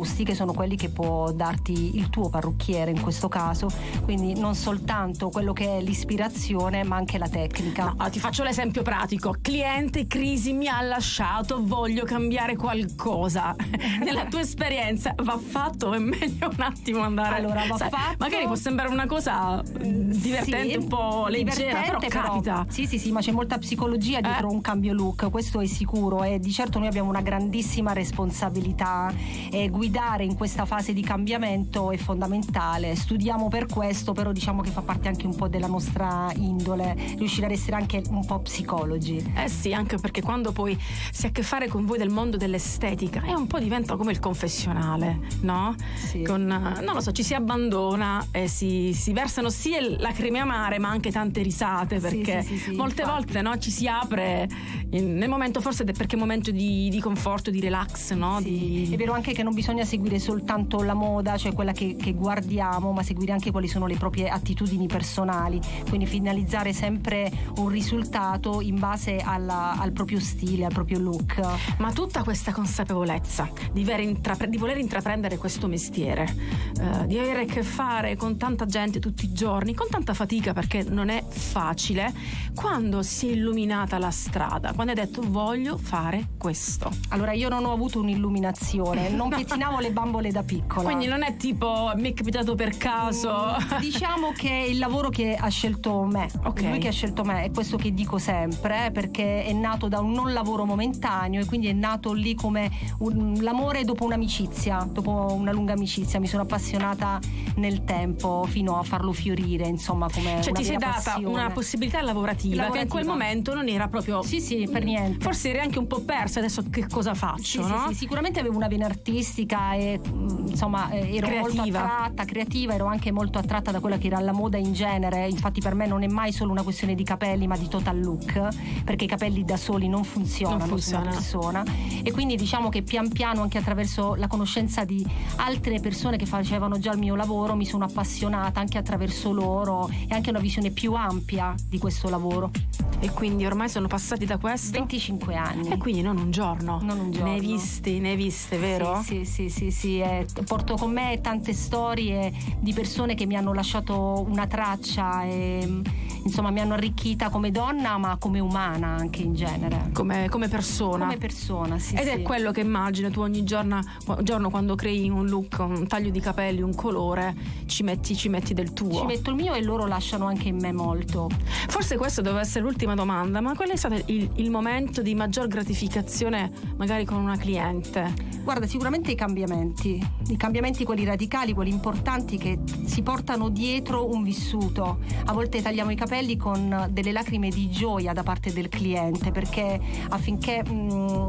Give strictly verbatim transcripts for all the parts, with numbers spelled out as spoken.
giusti, che sono quelli che può darti il tuo parrucchiere in questo caso, quindi non soltanto quello che è l'ispirazione ma anche la tecnica. No, ti faccio l'esempio pratico: cliente, crisi, mi ha lasciato, voglio cambiare qualcosa. Nella tua esperienza va fatto o è meglio un attimo andare? Allora va sai, fatto, magari può sembrare una cosa divertente, sì, un po' leggera, però capita. Però, sì sì sì, ma c'è molta psicologia dietro eh. un cambio look, questo è sicuro, e di certo noi abbiamo una grandissima responsabilità, e guidare in questa fase di cambiamento è fondamentale. Studiamo per questo, però diciamo che fa parte anche un po' della nostra indole, riuscire ad essere anche un po' psicologi. Eh sì, anche perché quando poi si ha a che fare con voi del mondo dell'estetica è un po' diventa come il confessionale, no? Sì. Con, non lo so, ci si abbandona e si, si versano sia lacrime amare ma anche tante risate, perché sì, sì, sì, sì, molte infatti. volte, no, ci si apre in, nel momento, forse perché è un momento di, di conforto, di relax, no? Sì. Di... È vero anche che non bisogna seguire soltanto la moda, cioè quella che, che guardiamo, ma seguire anche quali sono le proprie attitudini personali, quindi finalizzare sempre un risultato in base alla, al proprio stile, al proprio look. Ma tutta questa consapevolezza di, intrapre- di voler intraprendere questo mestiere, eh, di avere a che fare con tanta gente tutti i giorni, con tanta fatica, perché non è facile, quando si è illuminata la strada, quando hai detto voglio fare questo? Allora, io non ho avuto un'illuminazione, non pettinavo le bambole da piccola. Quindi non è tipo mi è capitato per caso. Mm, diciamo che è il lavoro che ha scelto me, okay. Lui che ha scelto me, è questo che dico sempre, perché è nato da un non lavoro momentaneo e quindi è nato lì come un, l'amore dopo un'amicizia, dopo una lunga amicizia. Mi sono appassionata nel tempo fino a farlo fiorire, insomma, come cioè una ti sei data passione. una possibilità lavorativa, lavorativa che in quel momento non era proprio, sì sì, per niente, forse eri anche un po' persa. Adesso che cosa faccio, sì, no? sì, sì, sicuramente avevo una vena artistica e insomma ero creativa. molto attratta, creativa, ero anche molto attratta da quella che era la moda in genere. Infatti per me non è mai solo una questione di capelli, ma di total look, perché i capelli da soli non funzionano, non funziona. su una persona, e quindi diciamo che pian piano, anche attraverso la conoscenza di altre persone che facevano già il mio lavoro, mi sono appassionata anche attraverso loro, e anche una visione più ampia di questo lavoro. E quindi ormai sono passati da questo venticinque anni, e quindi non un giorno, non un giorno. Ne hai visti, ne hai viste, vero? Sì, sì, sì, sì, sì. Eh, porto con me tante storie di persone che mi hanno lasciato una traccia e insomma mi hanno arricchita come donna, ma come umana anche in genere, come, come persona come persona, sì, ed sì. È quello che immagino tu ogni giorno, giorno quando crei un look, un taglio di capelli, un colore, ci metti, ci metti del tuo. Ci metto il mio e loro lasciano anche in me molto. Forse questo deve essere l'ultima domanda, ma qual è stato il, il momento di maggior gratificazione magari con una cliente? Guarda, sicuramente i cambiamenti, i cambiamenti quelli radicali, quelli importanti, che si portano dietro un vissuto. A volte tagliamo i capelli con delle lacrime di gioia da parte del cliente, perché affinché mh,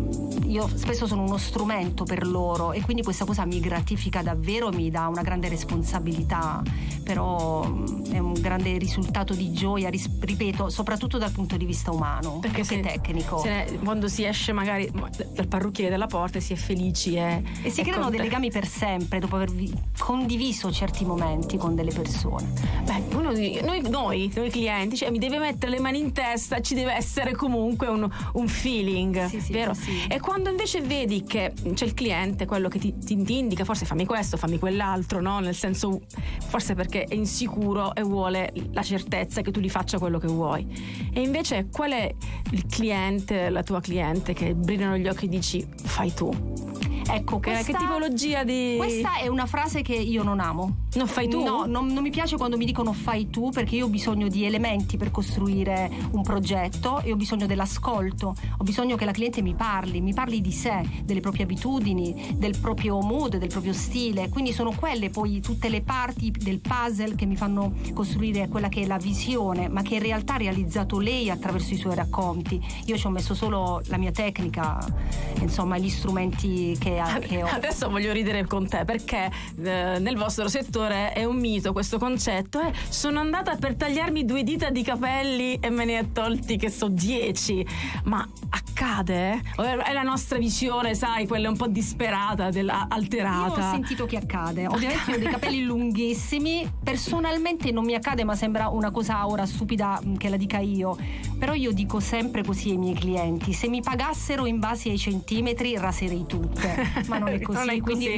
io spesso sono uno strumento per loro, e quindi questa cosa mi gratifica davvero, mi dà una grande responsabilità, però mh, è un grande risultato di gioia, ris- ripeto, soprattutto dal punto di vista umano, perché se, tecnico. Se ne, quando si esce magari dal parrucchiere della porta si è felici e, e si e creano dei legami per sempre dopo aver condiviso certi momenti con delle persone. Beh, uno di, noi, noi, noi clienti, cioè mi deve mettere le mani in testa, ci deve essere comunque un, un feeling, sì, sì, vero? Sì. E quando invece vedi che c'è il cliente, quello che ti, ti, ti indica, forse fammi questo, fammi quell'altro, no? Nel senso, forse perché è insicuro e vuole la certezza che tu gli faccia quello che vuoi. E invece qual è il cliente, la tua cliente, che brillano gli occhi e dici fai tu? Ecco, che, questa, che tipologia di... Questa è una frase che io non amo. Non fai tu? No, non, non mi piace quando mi dicono fai tu, perché io ho bisogno di elementi per costruire un progetto e ho bisogno dell'ascolto. Ho bisogno che la cliente mi parli, mi parli di sé, delle proprie abitudini, del proprio mood, del proprio stile. Quindi sono quelle poi tutte le parti del puzzle che mi fanno costruire quella che è la visione, ma che in realtà ha realizzato lei attraverso i suoi racconti. Io ci ho messo solo la mia tecnica, insomma, gli strumenti che Che ho. Adesso voglio ridere con te, perché eh, nel vostro settore è un mito questo concetto. Eh, sono andata per tagliarmi due dita di capelli e me ne ha tolti che so dieci. Ma accade? O è la nostra visione, sai, quella un po' disperata, della, alterata? Io ho sentito che accade. Ovviamente ho dei capelli lunghissimi. Personalmente non mi accade, ma sembra una cosa ora stupida che la dica io. Però io dico sempre così ai miei clienti: se mi pagassero in base ai centimetri raserei tutte. Ma non è così, non è così. Quindi